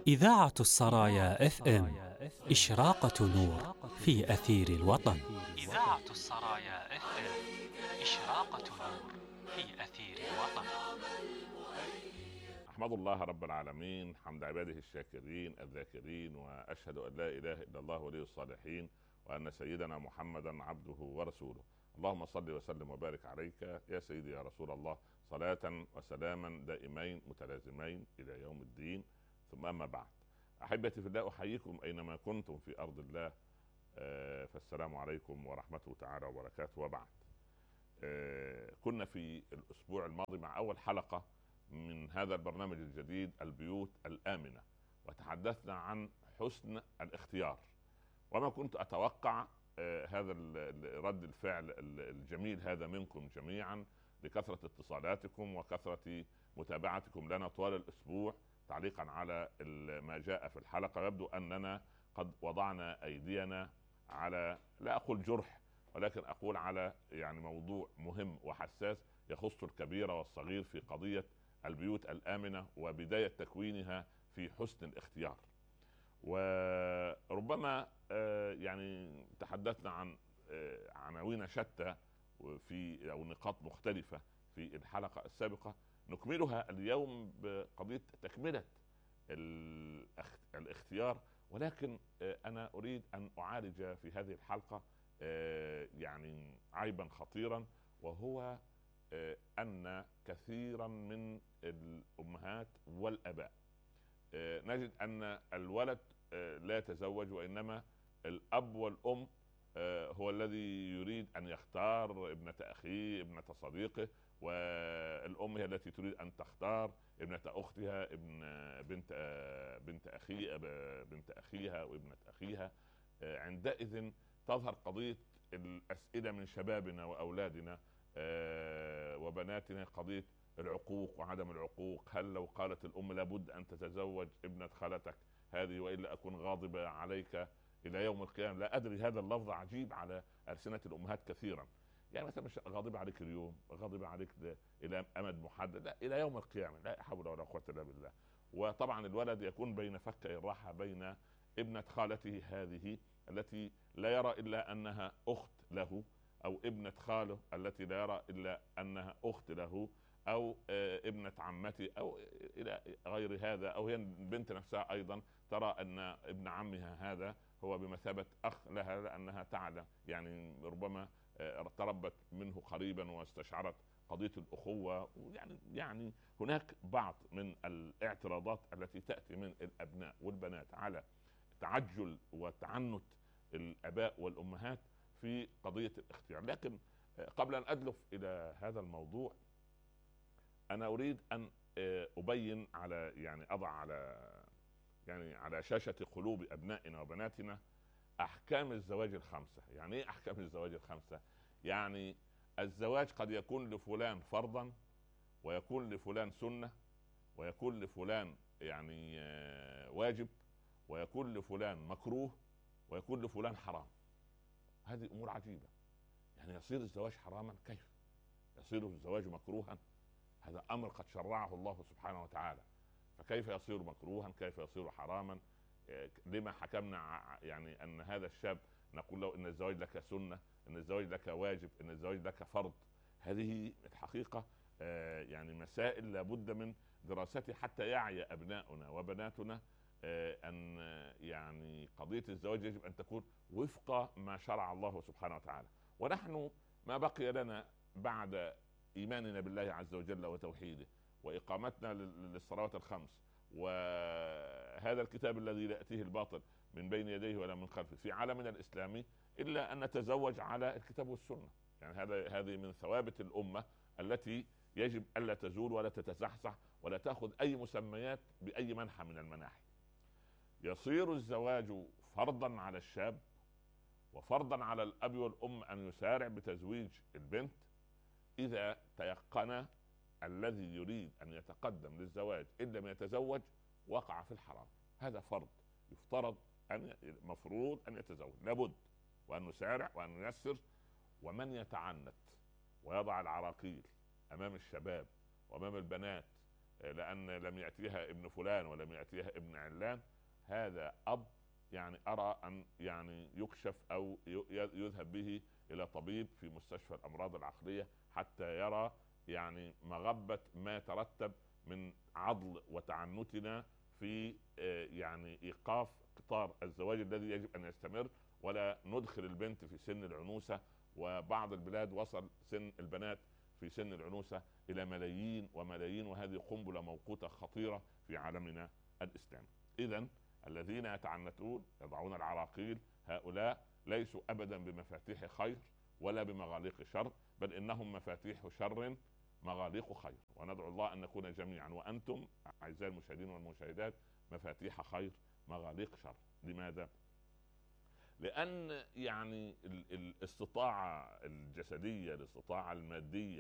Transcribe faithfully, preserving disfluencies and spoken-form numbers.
إذاعة السرايا اف ام، إشراقة نور في أثير الوطن. إذاعة السرايا اف ام، إشراقة نور في أثير الوطن. أحمد الله رب العالمين حمد عباده الشاكرين الذاكرين، وأشهد أن لا إله إلا الله ولي الصالحين، وأن سيدنا محمدا عبده ورسوله. اللهم صل وسلم وبارك عليك يا سيدي يا رسول الله، صلاة وسلاما دائمين متلازمين إلى يوم الدين. ثم أما بعد، أحبتي في الله، أحييكم أينما كنتم في أرض الله. آه فالسلام عليكم ورحمته تعالى وبركاته. وبعد، آه كنا في الأسبوع الماضي مع أول حلقة من هذا البرنامج الجديد البيوت الآمنة، وتحدثنا عن حسن الاختيار، وما كنت أتوقع آه هذا رد الفعل الجميل هذا منكم جميعا، لكثرة اتصالاتكم وكثرة متابعتكم لنا طوال الأسبوع تعليقا على ما جاء في الحلقة. يبدو أننا قد وضعنا أيدينا على، لا أقول جرح، ولكن أقول على يعني موضوع مهم وحساس يخص الكبير والصغير في قضية البيوت الآمنة وبداية تكوينها في حسن الاختيار. وربما يعني تحدثنا عن عناوين شتى في أو نقاط مختلفة في الحلقة السابقة، نكملها اليوم بقضية تكملة الاختيار. ولكن أنا أريد أن أعالج في هذه الحلقة يعني عيبا خطيرا، وهو أن كثيرا من الأمهات والأباء نجد أن الولد لا يتزوج، وإنما الأب والأم هو الذي يريد أن يختار ابنة أخيه ابنة صديقه، والأم هي التي تريد أن تختار ابنة أختها ابن بنت بنت أخي بنت أخيها وابنة أخيها. عندئذ تظهر قضية الأسئلة من شبابنا وأولادنا وبناتنا، قضية العقوق وعدم العقوق. هل لو قالت الأم لابد أن تتزوج ابنة خالتك هذه وإلا أكون غاضبة عليك إلى يوم القيامة؟ لا أدري، هذا اللفظ عجيب على ألسنة الأمهات كثيرا. يعني مثلا مش غاضبة عليك اليوم، غاضبة عليك إلى أمد محدد، لا إلى يوم القيامة. لا حول ولا قوة إلا بالله. وطبعا الولد يكون بين فكي الراحة بين ابنة خالته هذه التي لا يرى إلا أنها أخت له، أو ابنة خاله التي لا يرى إلا أنها أخت له، أو ابنة عمتي، أو إلى غير هذا، أو هي البنت نفسها أيضا ترى أن ابن عمها هذا هو بمثابة أخ لها، لأنها تعلم يعني ربما تربت منه قريبا واستشعرت قضية الأخوة. يعني يعني هناك بعض من الاعتراضات التي تأتي من الأبناء والبنات على تعجل وتعنت الآباء والأمهات في قضية الاختيار. لكن قبل أن أدلف إلى هذا الموضوع، أنا أريد أن أبين على يعني أضع على يعني على شاشة قلوب أبنائنا وبناتنا أحكام الزواج الخمسة. يعني إيه أحكام الزواج الخمسة؟ يعني الزواج قد يكون لفلان فرضا، ويكون لفلان سنة، ويكون لفلان يعني واجب، ويكون لفلان مكروه، ويكون لفلان حرام. هذه أمور عجيبة. يعني يصير الزواج حراما؟ كيف يصير الزواج مكروها؟ هذا أمر قد شرعه الله سبحانه وتعالى، فكيف يصير مكروها؟ كيف يصير حراما؟ لما حكمنا يعني أن هذا الشاب نقول له إن الزواج لك سنة، إن الزواج لك واجب، إن الزواج لك فرض؟ هذه الحقيقة يعني مسائل لابد من دراستها حتى يعي أبناؤنا وبناتنا أن يعني قضية الزواج يجب أن تكون وفق ما شرع الله سبحانه وتعالى. ونحن ما بقي لنا بعد إيماننا بالله عز وجل وتوحيده، وإقامتنا للصلوات الخمس، وهذا الكتاب الذي لا يأتيه الباطل من بين يديه ولا من خلفه في عالمنا الإسلامي، إلا أن نتزوج على الكتاب والسنة. يعني هذا هذه من ثوابت الأمة التي يجب ألا تزول ولا تتزحزح ولا تأخذ أي مسميات بأي منحى من المناحي. يصير الزواج فرضا على الشاب، وفرضا على الأب والأم أن يسارع بتزويج البنت إذا تيقن الذي يريد أن يتقدم للزواج إن لم يتزوج وقع في الحرام. هذا فرض يفترض أن مفروض أن يتزوج، لابد وأن نسارع وأن نيسر. ومن يتعنت ويضع العراقيل أمام الشباب وأمام البنات لأن لم يأتيها ابن فلان ولم يأتيها ابن علان، هذا أب يعني أرى أن يعني يكشف أو يذهب به إلى طبيب في مستشفى الأمراض العقلية حتى يرى يعني مغبة ما ترتب من عضل وتعنتنا في يعني إيقاف قطار الزواج الذي يجب أن يستمر، ولا ندخل البنت في سن العنوسة. وبعض البلاد وصل سن البنات في سن العنوسة إلى ملايين وملايين، وهذه قنبلة موقوتة خطيرة في عالمنا الإسلامي. إذن الذين يتعنتون يضعون العراقيل هؤلاء ليسوا أبدا بمفاتيح خير ولا بمغاليق شر، بل إنهم مفاتيح شر مغاليق خير. وندعو الله أن نكون جميعا وأنتم أعزائي المشاهدين والمشاهدات مفاتيح خير مغاليق شر. لماذا؟ لأن يعني الاستطاعة الجسدية، الاستطاعة المادية،